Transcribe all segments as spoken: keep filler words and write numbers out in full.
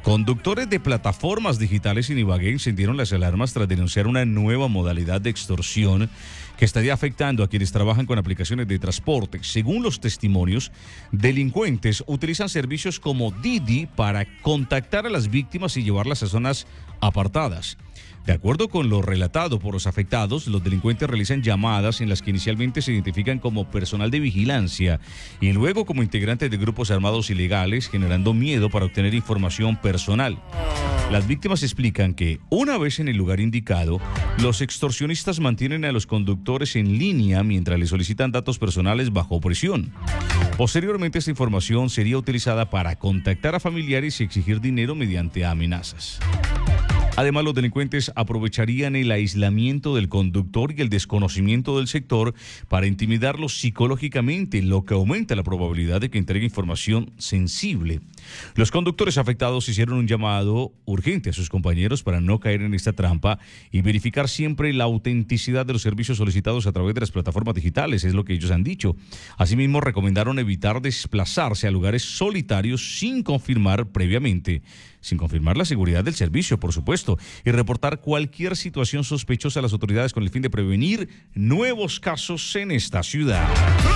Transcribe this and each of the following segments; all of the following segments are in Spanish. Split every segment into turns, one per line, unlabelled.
Conductores de plataformas digitales en Ibagué encendieron las alarmas tras denunciar una nueva modalidad de extorsión que estaría afectando a quienes trabajan con aplicaciones de transporte. Según los testimonios, delincuentes utilizan servicios como Didi para contactar a las víctimas y llevarlas a zonas apartadas. De acuerdo con lo relatado por los afectados, los delincuentes realizan llamadas en las que inicialmente se identifican como personal de vigilancia y luego como integrantes de grupos armados ilegales, generando miedo para obtener información personal. Las víctimas explican que, una vez en el lugar indicado, los extorsionistas mantienen a los conductores en línea mientras les solicitan datos personales bajo presión. Posteriormente, esta información sería utilizada para contactar a familiares y exigir dinero mediante amenazas. Además, los delincuentes aprovecharían el aislamiento del conductor y el desconocimiento del sector para intimidarlo psicológicamente, lo que aumenta la probabilidad de que entregue información sensible. Los conductores afectados hicieron un llamado urgente a sus compañeros para no caer en esta trampa y verificar siempre la autenticidad de los servicios solicitados a través de las plataformas digitales, es lo que ellos han dicho. Asimismo, recomendaron evitar desplazarse a lugares solitarios sin confirmar previamente, sin confirmar la seguridad del servicio, por supuesto, y reportar cualquier situación sospechosa a las autoridades con el fin de prevenir nuevos casos en esta ciudad.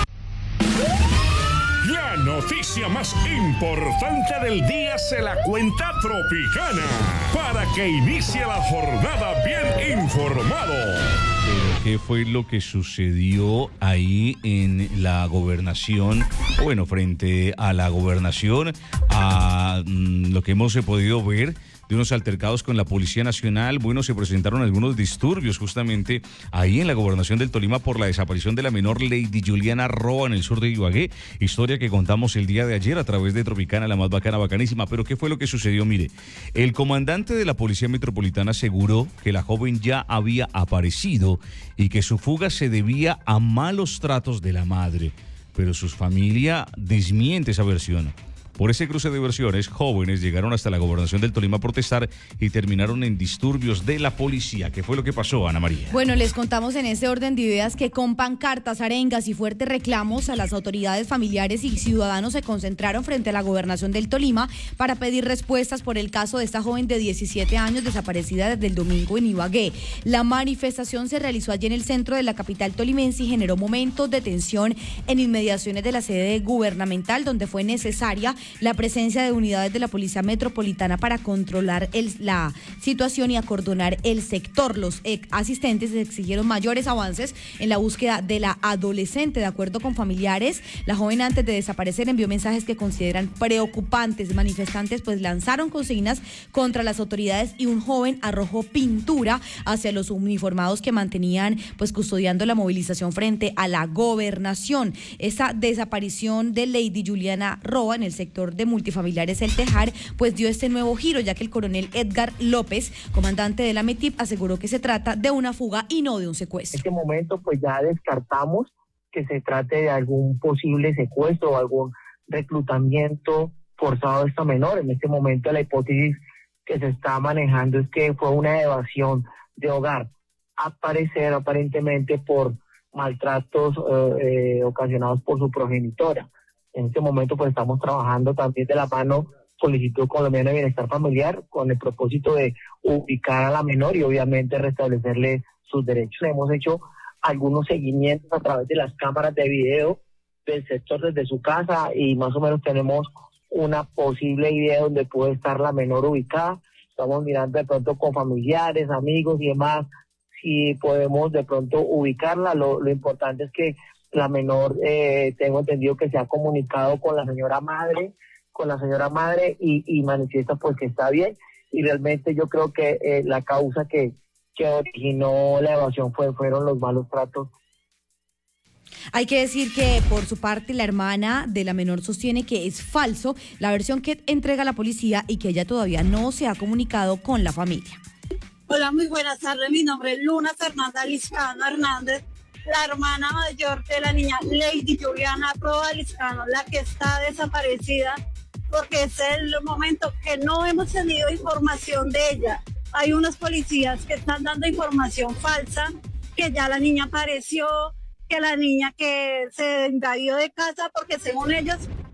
La noticia más importante del día se la cuenta Tropicana, para que inicie la jornada bien informado.
Pero ¿qué fue lo que sucedió ahí en la gobernación? Bueno, frente a la gobernación, a mm, lo que hemos podido ver de unos altercados con la Policía Nacional. Bueno, se presentaron algunos disturbios justamente ahí en la gobernación del Tolima por la desaparición de la menor Lady Juliana Roa en el sur de Ibagué. Historia que contamos el día de ayer a través de Tropicana, la más bacana, bacanísima. Pero ¿qué fue lo que sucedió? Mire, el comandante de la Policía Metropolitana aseguró que la joven ya había aparecido y que su fuga se debía a malos tratos de la madre. Pero su familia desmiente esa versión. Por ese cruce de versiones, jóvenes llegaron hasta la gobernación del Tolima a protestar y terminaron en disturbios de la policía. ¿Qué fue lo que pasó, Ana María?
Bueno, les contamos en este orden de ideas que con pancartas, arengas y fuertes reclamos a las autoridades familiares y ciudadanos se concentraron frente a la gobernación del Tolima para pedir respuestas por el caso de esta joven de diecisiete años desaparecida desde el domingo en Ibagué. La manifestación se realizó allí en el centro de la capital tolimense y generó momentos de tensión en inmediaciones de la sede gubernamental, donde fue necesaria la presencia de unidades de la Policía Metropolitana para controlar el, la situación y acordonar el sector. Los eh, asistentes exigieron mayores avances en la búsqueda de la adolescente. De acuerdo con familiares, la joven antes de desaparecer envió mensajes que consideran preocupantes. Manifestantes pues lanzaron consignas contra las autoridades y un joven arrojó pintura hacia los uniformados que mantenían pues custodiando la movilización frente a la gobernación. Esta desaparición de Lady Juliana Roa en el sector de multifamiliares El Tejar, pues dio este nuevo giro, ya que el coronel Edgar López, comandante de la METIP, aseguró que se trata de una fuga y no de un secuestro.
En este momento, pues ya descartamos que se trate de algún posible secuestro o algún reclutamiento forzado de esta menor. En este momento, la hipótesis que se está manejando es que fue una evasión de hogar, a parecer aparentemente por maltratos eh, eh, ocasionados por su progenitora. En este momento pues estamos trabajando también de la mano con el Instituto Colombiano de Bienestar Familiar con el propósito de ubicar a la menor y obviamente restablecerle sus derechos. Hemos hecho algunos seguimientos a través de las cámaras de video del sector desde su casa y más o menos tenemos una posible idea donde puede estar la menor ubicada. Estamos mirando de pronto con familiares, amigos y demás si podemos de pronto ubicarla. Lo, lo importante es que la menor, eh, tengo entendido que se ha comunicado con la señora madre, con la señora madre y, y manifiesta pues que está bien. Y realmente yo creo que eh, la causa que, que originó la evasión fue, fueron los malos tratos.
Hay que decir que por su parte la hermana de la menor sostiene que es falso la versión que entrega la policía y que ella todavía no se ha comunicado con la familia.
Hola, muy buenas tardes. Mi nombre es Luna Fernanda Liscano Hernández, la hermana mayor de la niña Lady Juliana Roa Liscano, la que está desaparecida, porque es el momento que no hemos tenido información de ella. Hay unos policías que están dando información falsa, que ya la niña apareció, que la niña que se invadió de casa, porque según ellos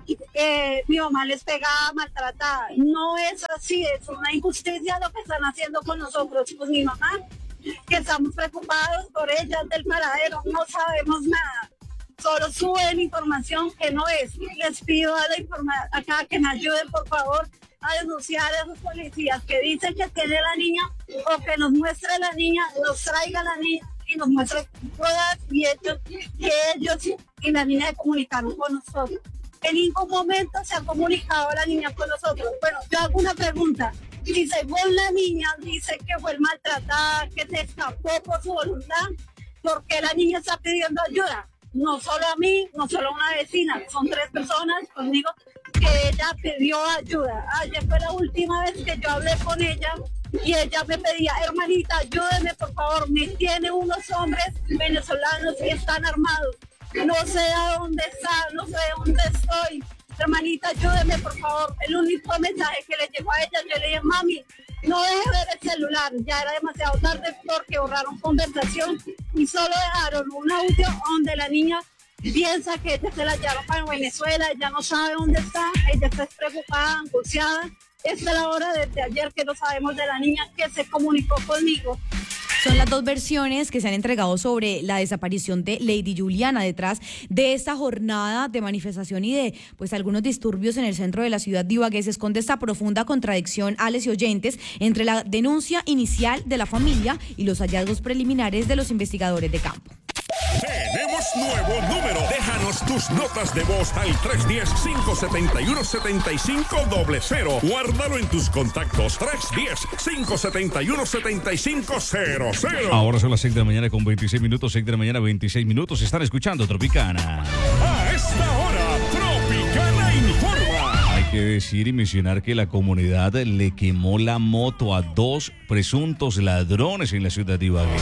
eh, mi mamá les pegaba, maltrataba. No es así, es una injusticia lo que están haciendo con nosotros. Pues mi mamá, que estamos preocupados por ella del paradero, no sabemos nada. Solo suben información que no es. Les pido a la informa- acá que me ayuden, por favor, a denunciar a esos policías que dicen que tiene la niña, o que nos muestre la niña, nos traiga la niña y nos muestre todas y hechos que ellos y la niña se comunicaron con nosotros. En ningún momento se ha comunicado la niña con nosotros. Bueno, yo hago una pregunta. Si según la niña dice que fue maltratada, que se escapó por su voluntad, ¿por qué la niña está pidiendo ayuda? No solo a mí, no solo a una vecina, son tres personas conmigo que ella pidió ayuda. Ayer fue la última vez que yo hablé con ella y ella me pedía, hermanita, ayúdeme por favor, me tiene unos hombres venezolanos que están armados. No sé a dónde está, no sé dónde estoy. Hermanita, ayúdeme por favor. El único mensaje que le llegó a ella, yo le dije, mami, no deje ver el celular. Ya era demasiado tarde porque borraron conversación y solo dejaron un audio donde la niña piensa que ella se la llevaron para Venezuela, ella no sabe dónde está, ella está preocupada, angustiada. Esta es la hora desde ayer que no sabemos de la niña que se comunicó conmigo.
Son las dos versiones que se han entregado sobre la desaparición de Lady Juliana. Detrás de esta jornada de manifestación y de pues algunos disturbios en el centro de la ciudad de Ibagué se esconde esta profunda contradicción, Alex y oyentes, entre la denuncia inicial de la familia y los hallazgos preliminares de los investigadores de campo.
Tenemos nuevo número. Déjanos tus notas de voz al tres uno cero, cinco siete uno, siete cinco cero cero. Guárdalo en tus contactos. tres uno cero, cinco siete uno, siete cinco cero cero.
Ahora son las seis de la mañana con veintiséis minutos. seis de la mañana, veintiséis minutos. Están escuchando Tropicana.
A esta hora, Tropicana informa.
Hay que decir y mencionar que la comunidad le quemó la moto a dos presuntos ladrones en la ciudad de Ibagué,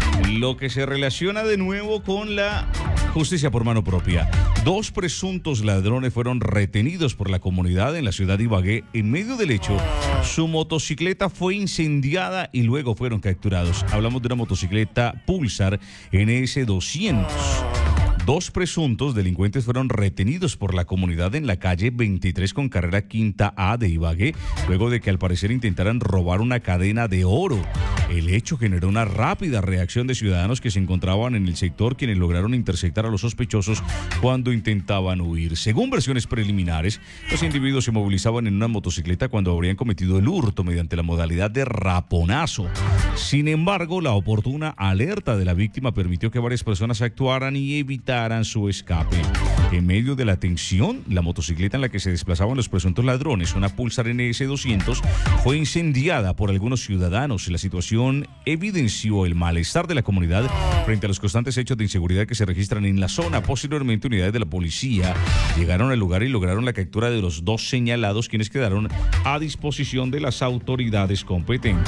lo que se relaciona de nuevo con la justicia por mano propia. Dos presuntos ladrones fueron retenidos por la comunidad en la ciudad de Ibagué. En medio del hecho, su motocicleta fue incendiada y luego fueron capturados. Hablamos de una motocicleta Pulsar N S doscientos. Dos presuntos delincuentes fueron retenidos por la comunidad en la calle veintitrés con carrera quinta A de Ibagué, luego de que al parecer intentaran robar una cadena de oro. El hecho generó una rápida reacción de ciudadanos que se encontraban en el sector, quienes lograron interceptar a los sospechosos cuando intentaban huir. Según versiones preliminares, los individuos se movilizaban en una motocicleta cuando habrían cometido el hurto mediante la modalidad de raponazo. Sin embargo, la oportuna alerta de la víctima permitió que varias personas actuaran y evitaran su escape. En medio de la tensión, la motocicleta en la que se desplazaban los presuntos ladrones, una Pulsar N S doscientos, fue incendiada por algunos ciudadanos. La situación evidenció el malestar de la comunidad frente a los constantes hechos de inseguridad que se registran en la zona. Posteriormente, unidades de la policía llegaron al lugar y lograron la captura de los dos señalados, quienes quedaron a disposición de las autoridades competentes.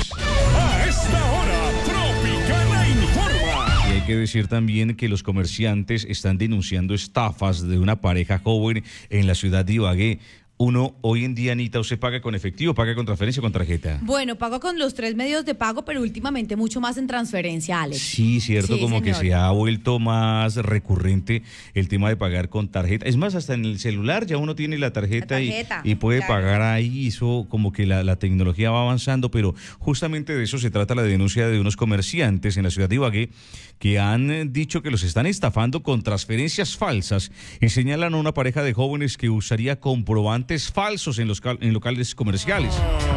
A esta hora, Tropicana informa.
Y hay que decir también que los comerciantes están denunciando estafas de una pareja joven en la ciudad de Ibagué. Uno, hoy en día, Anita, ¿usted paga con efectivo, paga con transferencia o con tarjeta?
Bueno, pago con los tres medios de pago, pero últimamente mucho más en transferencia, Alex.
Sí, cierto,
Sí,
como
señor.
que se ha vuelto más recurrente el tema de pagar con tarjeta. Es más, hasta en el celular ya uno tiene la tarjeta,
La
y-
tarjeta,
y, puede
claro.
pagar ahí. Eso como que la, la tecnología va avanzando, pero justamente de eso se trata la denuncia de unos comerciantes en la ciudad de Ibagué que han eh, dicho que los están estafando con transferencias falsas y señalan a una pareja de jóvenes que usaría comprobantes falsos en los cal- en locales comerciales.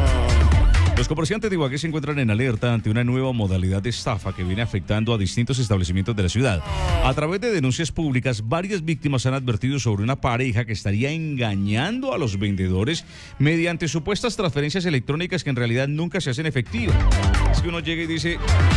Los comerciantes de Ibagué se encuentran en alerta ante una nueva modalidad de estafa que viene afectando a distintos establecimientos de la ciudad. A través de denuncias públicas, varias víctimas han advertido sobre una pareja que estaría engañando a los vendedores mediante supuestas transferencias electrónicas que en realidad nunca se hacen efectivas. Es que uno llega y dice: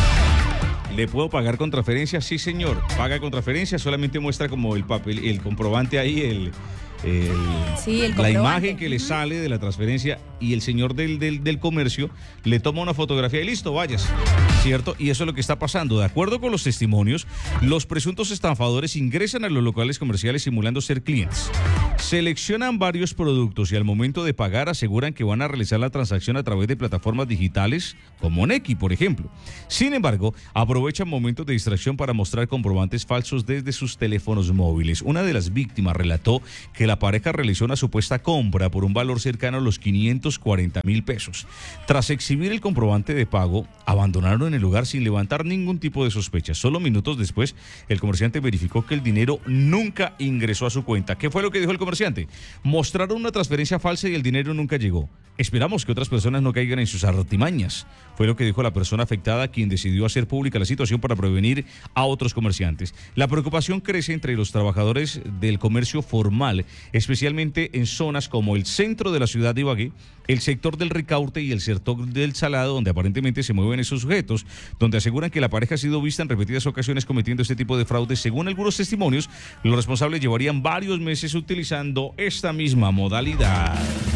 ¿le puedo pagar con transferencia? Sí, señor. Paga con transferencia, solamente muestra como el papel, el comprobante ahí, el... el-
Sí, el
la
comprobante.
imagen que le sale de la transferencia, y el señor del, del, del comercio le toma una fotografía y listo, vayas, ¿cierto? Y eso es lo que está pasando. De acuerdo con los testimonios, los presuntos estafadores ingresan a los locales comerciales simulando ser clientes. Seleccionan varios productos y al momento de pagar aseguran que van a realizar la transacción a través de plataformas digitales como Nequi, por ejemplo. Sin embargo, aprovechan momentos de distracción para mostrar comprobantes falsos desde sus teléfonos móviles. Una de las víctimas relató que la pareja realizó una supuesta compra por un valor cercano a los quinientos cuarenta mil pesos. Tras exhibir el comprobante de pago, abandonaron el lugar sin levantar ningún tipo de sospecha. Solo minutos después, el comerciante verificó que el dinero nunca ingresó a su cuenta. ¿Qué fue lo que dijo el comerciante? Mostraron una transferencia falsa y el dinero nunca llegó. Esperamos que otras personas no caigan en sus artimañas. Fue lo que dijo la persona afectada, quien decidió hacer pública la situación para prevenir a otros comerciantes. La preocupación crece entre los trabajadores del comercio formal, especialmente en zonas como el centro de la ciudad de Ibagué, el sector del Ricaurte y el sector del Salado, donde aparentemente se mueven esos sujetos, donde aseguran que la pareja ha sido vista en repetidas ocasiones cometiendo este tipo de fraudes. Según algunos testimonios, los responsables llevarían varios meses utilizando esta misma modalidad.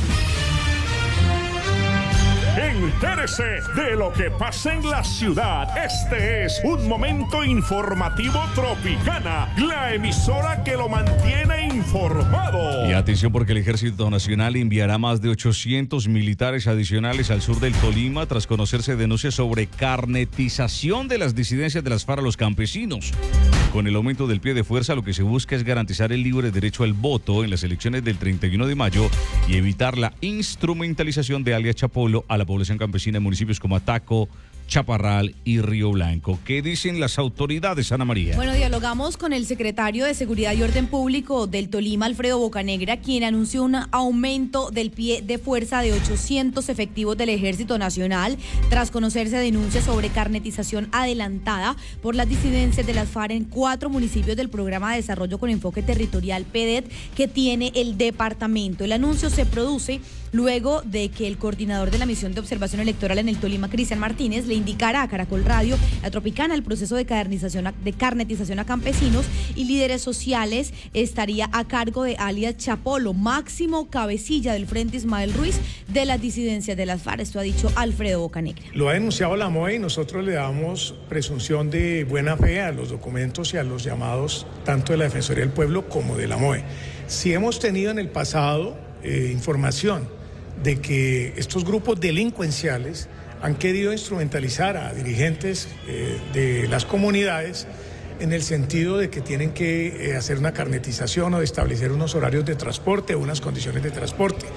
Entérese de lo que pasa en la ciudad. Este es un momento informativo Tropicana, la emisora que lo mantiene informado.
Y atención, porque el Ejército Nacional enviará más de ochocientos militares adicionales al sur del Tolima tras conocerse denuncias sobre carnetización de las disidencias de las FARC a los campesinos. Con el aumento del pie de fuerza, lo que se busca es garantizar el libre derecho al voto en las elecciones del treinta y uno de mayo y evitar la instrumentalización de alias Chapolo a la población campesina en municipios como Ataco, Chaparral y Río Blanco. ¿Qué dicen las autoridades, Ana María?
Bueno, dialogamos con el secretario de Seguridad y Orden Público del Tolima, Alfredo Bocanegra, quien anunció un aumento del pie de fuerza de ochocientos efectivos del Ejército Nacional tras conocerse denuncias sobre carnetización adelantada por las disidencias de las FARC en cuatro municipios del Programa de Desarrollo con Enfoque Territorial P E D E T que tiene el departamento. El anuncio se produce luego de que el coordinador de la misión de observación electoral en el Tolima, Cristian Martínez, le indicara a Caracol Radio, a Tropicana, el proceso de carnetización a, de carnetización a campesinos y líderes sociales estaría a cargo de alias Chapolo, máximo cabecilla del Frente Ismael Ruiz de las disidencias de las FARC. Esto ha dicho Alfredo Bocanegra.
Lo ha denunciado la M O E y nosotros le damos presunción de buena fe a los documentos y a los llamados tanto de la Defensoría del Pueblo como de la M O E. Si hemos tenido en el pasado eh, información de que estos grupos delincuenciales han querido instrumentalizar a dirigentes eh, de las comunidades en el sentido de que tienen que eh, hacer una carnetización o de establecer unos horarios de transporte o unas condiciones de transporte.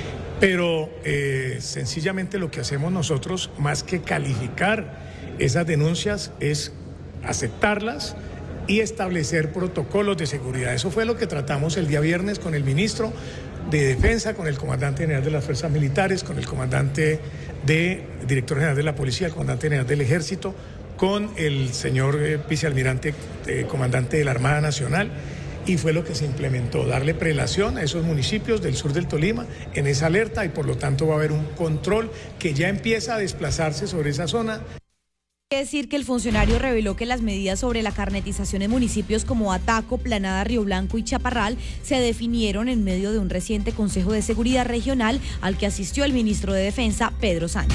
Pero eh, sencillamente lo que hacemos nosotros, más que calificar esas denuncias, es aceptarlas y establecer protocolos de seguridad. Eso fue lo que tratamos el día viernes con el ministro de Defensa, con el comandante general de las Fuerzas Militares, con el comandante de director general de la Policía, el comandante general del Ejército, con el señor eh, vicealmirante eh, comandante de la Armada Nacional, y fue lo que se implementó, darle prelación a esos municipios del sur del Tolima en esa alerta, y por lo tanto va a haber un control que ya empieza a desplazarse sobre esa zona.
Hay que decir que el funcionario reveló que las medidas sobre la carnetización en municipios como Ataco, Planada, Río Blanco y Chaparral se definieron en medio de un reciente Consejo de Seguridad Regional al que asistió el ministro de Defensa, Pedro Sánchez.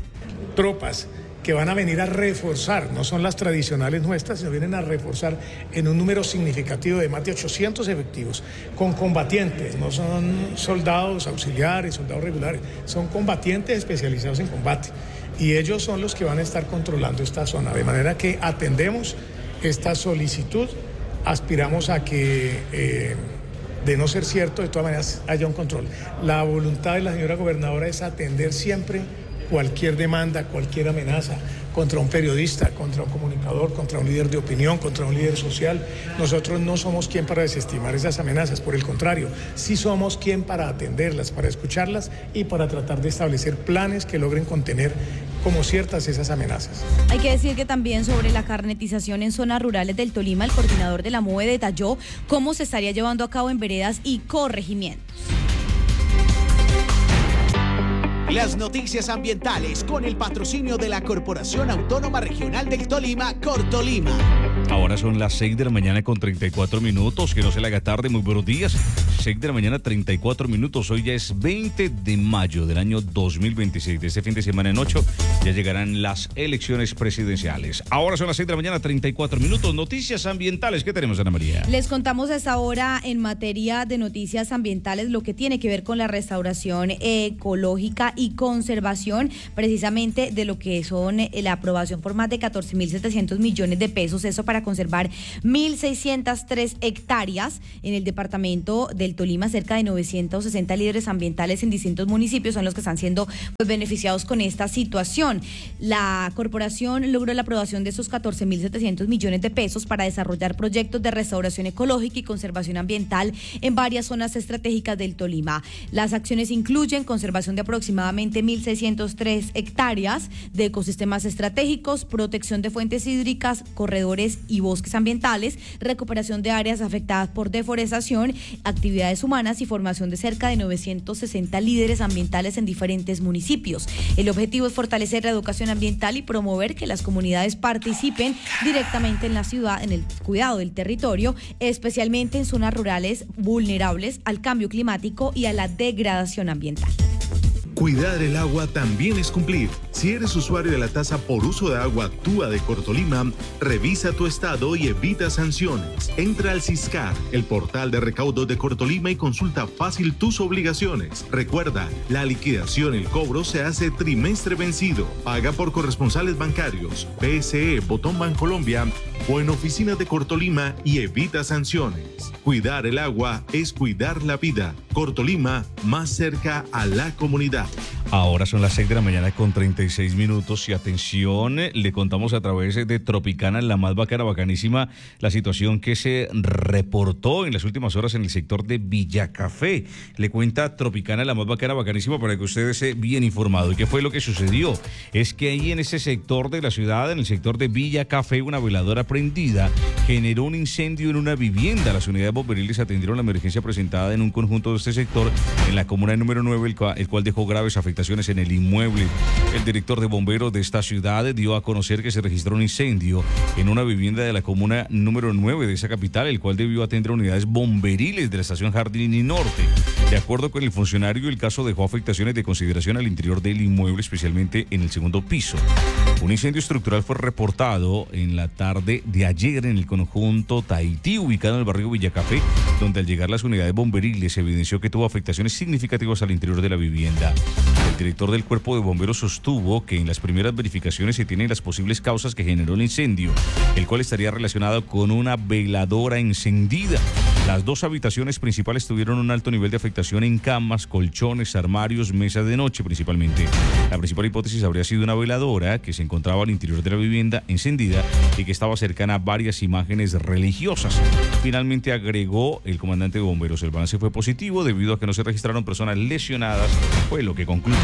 Tropas que van a venir a reforzar, no son las tradicionales nuestras, sino vienen a reforzar en un número significativo de más de ochocientos efectivos, con combatientes, no son soldados auxiliares, soldados regulares, son combatientes especializados en combate. Y ellos son los que van a estar controlando esta zona, de manera que atendemos esta solicitud, aspiramos a que, eh, de no ser cierto, de todas maneras haya un control. La voluntad de la señora gobernadora es atender siempre cualquier demanda, cualquier amenaza contra un periodista, contra un comunicador, contra un líder de opinión, contra un líder social. Nosotros no somos quien para desestimar esas amenazas, por el contrario, sí somos quien para atenderlas, para escucharlas y para tratar de establecer planes que logren contener como ciertas esas amenazas.
Hay que decir que también sobre la carnetización en zonas rurales del Tolima, el coordinador de la M O E detalló cómo se estaría llevando a cabo en veredas y corregimientos.
Las noticias ambientales con el patrocinio de la Corporación Autónoma Regional del Tolima, Cortolima.
Ahora son las seis de la mañana con treinta y cuatro minutos, que no se le haga tarde, muy buenos días. seis de la mañana, treinta y cuatro minutos, hoy ya es veinte de mayo del año dos mil veintiséis. De este fin de semana en ocho ya llegarán las elecciones presidenciales. Ahora son las seis de la mañana, treinta y cuatro minutos, noticias ambientales. ¿Qué tenemos, Ana María?
Les contamos hasta ahora en materia de noticias ambientales lo que tiene que ver con la restauración ecológica y conservación, precisamente de lo que son la aprobación por más de catorce mil setecientos millones de pesos, eso para conservar mil seiscientas tres hectáreas en el departamento del Tolima. Cerca de novecientos sesenta líderes ambientales en distintos municipios son los que están siendo pues, beneficiados con esta situación. La corporación logró la aprobación de esos catorce mil setecientos millones de pesos para desarrollar proyectos de restauración ecológica y conservación ambiental en varias zonas estratégicas del Tolima. Las acciones incluyen conservación de aproximadamente mil seiscientas tres hectáreas de ecosistemas estratégicos, protección de fuentes hídricas, corredores y bosques ambientales, recuperación de áreas afectadas por deforestación, actividades humanas y formación de cerca de novecientos sesenta líderes ambientales en diferentes municipios. El objetivo es fortalecer la educación ambiental y promover que las comunidades participen directamente en la ciudad, en el cuidado del territorio, especialmente en zonas rurales vulnerables al cambio climático y a la degradación ambiental.
Cuidar el agua también es cumplir. Si eres usuario de la tasa por uso de agua TUA de Cortolima, revisa tu estado y evita sanciones. Entra al Siscar, el portal de recaudos de Cortolima, y consulta fácil tus obligaciones. Recuerda, la liquidación y el cobro se hace trimestre vencido. Paga por corresponsales bancarios, B S E, Botón Bancolombia o en oficinas de Cortolima y evita sanciones. Cuidar el agua es cuidar la vida. Cortolima, más cerca a la comunidad.
Ahora son las seis de la mañana con treinta y seis minutos y atención, le contamos a través de Tropicana, la más bacana, bacanísima, la situación que se reportó en las últimas horas en el sector de Villacafé. Le cuenta Tropicana, la más bacana, bacanísima, para que usted esté bien informado. ¿Y qué fue lo que sucedió? Es que ahí en ese sector de la ciudad, en el sector de Villacafé, una veladora prendida generó un incendio en una vivienda. Las unidades bomberiles atendieron la emergencia presentada en un conjunto de este sector en la comuna número nueve, el cual, el cual dejó graves afectaciones en el inmueble. El director de bomberos de esta ciudad dio a conocer que se registró un incendio en una vivienda de la comuna número nueve de esa capital, el cual debió atender unidades bomberiles de la estación Jardín y Norte. De acuerdo con el funcionario, el caso dejó afectaciones de consideración al interior del inmueble, especialmente en el segundo piso. Un incendio estructural fue reportado en la tarde de ayer en el conjunto Tahití, ubicado en el barrio Villacafé, donde al llegar las unidades bomberiles se evidenció que tuvo afectaciones significativas al interior de la vivienda. El director del cuerpo de bomberos sostuvo que en las primeras verificaciones se tienen las posibles causas que generó el incendio, el cual estaría relacionado con una veladora encendida. Las dos habitaciones principales tuvieron un alto nivel de afectación en camas, colchones, armarios, mesas de noche principalmente. La principal hipótesis habría sido una veladora que se encontraba al interior de la vivienda encendida y que estaba cercana a varias imágenes religiosas. Finalmente agregó el comandante de bomberos, el balance fue positivo debido a que no se registraron personas lesionadas, fue lo que concluyó.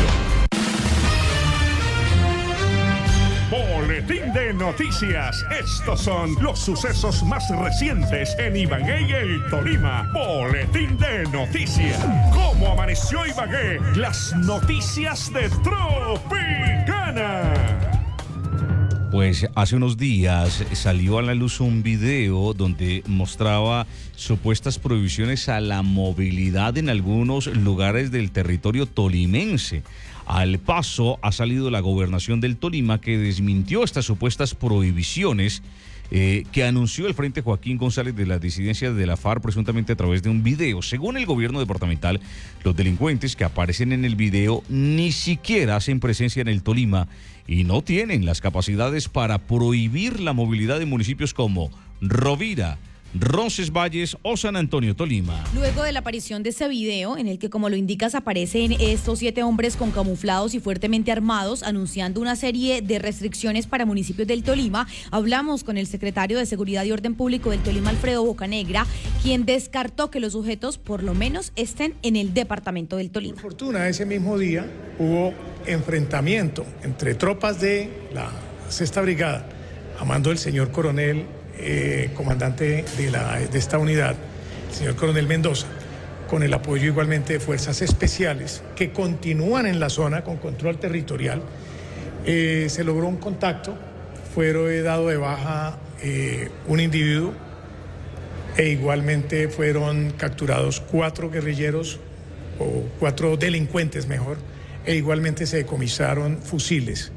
Boletín de noticias. Estos son los sucesos más recientes en Ibagué y el Tolima. Boletín de noticias. ¿Cómo amaneció Ibagué? Las noticias de Tropicana.
Pues hace unos días salió a la luz un video donde mostraba supuestas prohibiciones a la movilidad en algunos lugares del territorio tolimense. Al paso ha salido la gobernación del Tolima, que desmintió estas supuestas prohibiciones eh, que anunció el Frente Joaquín González de las disidencias de la FARC presuntamente a través de un video. Según el gobierno departamental, los delincuentes que aparecen en el video ni siquiera hacen presencia en el Tolima y no tienen las capacidades para prohibir la movilidad de municipios como Rovira, Roncesvalles o San Antonio, Tolima.
Luego de la aparición de ese video, en el que, como lo indicas, aparecen estos siete hombres con camuflados y fuertemente armados anunciando una serie de restricciones para municipios del Tolima, hablamos con el secretario de Seguridad y Orden Público del Tolima, Alfredo Bocanegra, quien descartó que los sujetos por lo menos estén en el departamento del Tolima.
Por fortuna, ese mismo día hubo enfrentamiento entre tropas de la sexta brigada, a mando del señor coronel Eh, comandante de, la, de esta unidad, el señor coronel Mendoza, con el apoyo igualmente de fuerzas especiales que continúan en la zona con control territorial. Eh, se logró un contacto fue dado de baja eh, un individuo e igualmente fueron capturados cuatro guerrilleros o cuatro delincuentes mejor, e igualmente se decomisaron fusiles.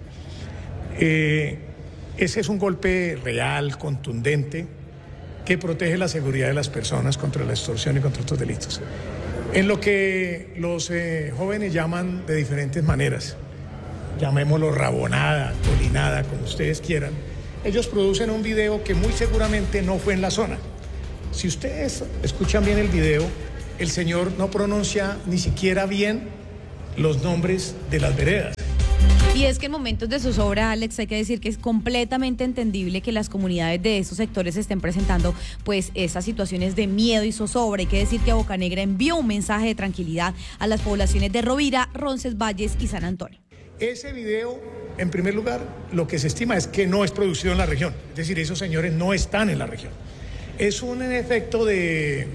Eh, ese es un golpe real, contundente, que protege la seguridad de las personas contra la extorsión y contra otros delitos. En lo que los eh, jóvenes llaman de diferentes maneras, llamémoslo rabonada, tolinada, como ustedes quieran, ellos producen un video que muy seguramente no fue en la zona. Si ustedes escuchan bien el video, el señor no pronuncia ni siquiera bien los nombres de las veredas.
Y es que en momentos de zozobra, Alex, hay que decir que es completamente entendible que las comunidades de esos sectores estén presentando pues esas situaciones de miedo y zozobra. Hay que decir que Bocanegra envió un mensaje de tranquilidad a las poblaciones de Rovira, Roncesvalles y San Antonio.
Ese video, en primer lugar, lo que se estima es que no es producido en la región. Es decir, esos señores no están en la región. Es un efecto de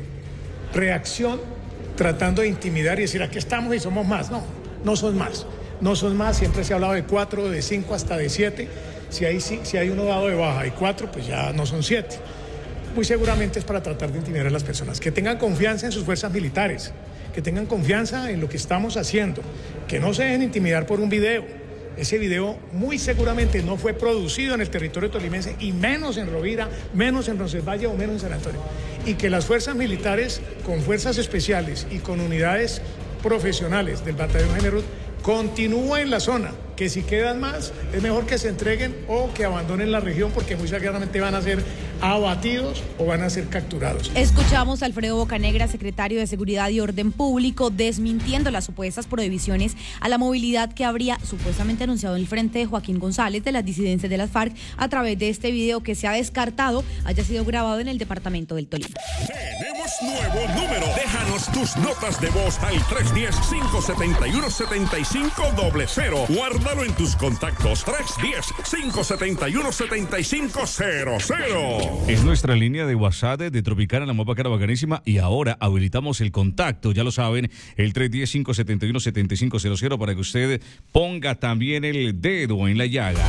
reacción tratando de intimidar y decir, aquí estamos y somos más. No, no son más. No son más, siempre se ha hablado de cuatro, de cinco, hasta de siete. Si hay, si hay uno dado de baja y cuatro, pues ya no son siete. Muy seguramente es para tratar de intimidar a las personas. Que tengan confianza en sus fuerzas militares, que tengan confianza en lo que estamos haciendo, que no se dejen intimidar por un video. Ese video muy seguramente no fue producido en el territorio tolimense y menos en Rovira, menos en Roncesvalles o menos en San Antonio. Y que las fuerzas militares, con fuerzas especiales y con unidades profesionales del Batallón General, continúa en la zona, que si quedan más es mejor que se entreguen o que abandonen la región porque muy seguramente van a ser abatidos o van a ser capturados.
Escuchamos a Alfredo Bocanegra, secretario de Seguridad y Orden Público, desmintiendo las supuestas prohibiciones a la movilidad que habría supuestamente anunciado el Frente de Joaquín González de las disidencias de las FARC a través de este video que se ha descartado haya sido grabado en el departamento del Tolima.
Tenemos nuevo número. Déjanos tus notas de voz al tres uno cero, cinco siete uno, siete cinco cero cero. Guárdalo en tus contactos. tres uno cero, cinco siete uno, siete cinco cero cero.
Es nuestra línea de WhatsApp de Tropicana, la más bacana, bacanísima. Y ahora habilitamos el contacto, ya lo saben, el tres uno cero, cinco siete uno, siete cinco cero cero para que usted ponga también el dedo en la llaga.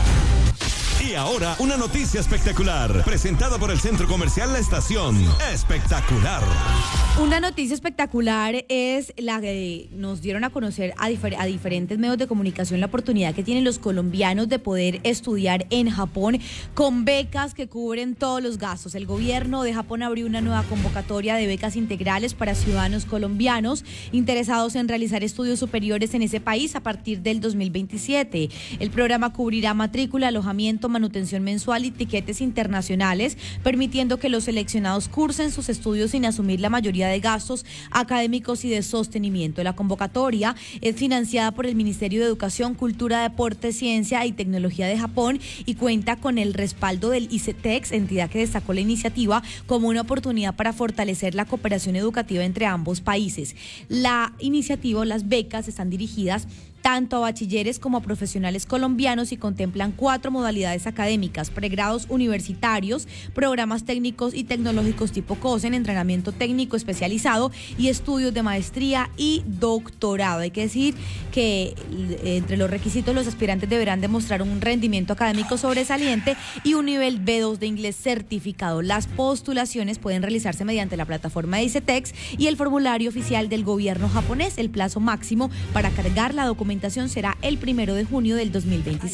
Y ahora, una noticia espectacular, presentada por el Centro Comercial La Estación. Espectacular.
Una noticia espectacular es la que nos dieron a conocer a, difer- a diferentes medios de comunicación la oportunidad que tienen los colombianos de poder estudiar en Japón con becas que cubren todos los gastos. El gobierno de Japón abrió una nueva convocatoria de becas integrales para ciudadanos colombianos interesados en realizar estudios superiores en ese país a partir del dos mil veintisiete. El programa cubrirá matrícula, alojamiento, manutención mensual y tiquetes internacionales, permitiendo que los seleccionados cursen sus estudios sin asumir la mayoría de gastos académicos y de sostenimiento. La convocatoria es financiada por el Ministerio de Educación, Cultura, Deporte, Ciencia y Tecnología de Japón y cuenta con el respaldo del ICETEX, entidad que destacó la iniciativa como una oportunidad para fortalecer la cooperación educativa entre ambos países. La iniciativa o las becas están dirigidas tanto a bachilleres como a profesionales colombianos y contemplan cuatro modalidades académicas: pregrados universitarios, programas técnicos y tecnológicos tipo COSEN, entrenamiento técnico especializado y estudios de maestría y doctorado. Hay que decir que entre los requisitos los aspirantes deberán demostrar un rendimiento académico sobresaliente y un nivel B dos de inglés certificado. Las postulaciones pueden realizarse mediante la plataforma de ICETEX y el formulario oficial del gobierno japonés. El plazo máximo para cargar la documentación será el primero de junio del dos mil veintiséis.